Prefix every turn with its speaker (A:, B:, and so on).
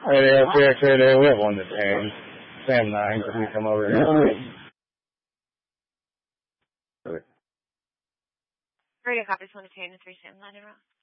A: Actually, we have one that's hangs. Sam 9, if we come over here.
B: Radio copy 1 2 3 Sam 9 in row.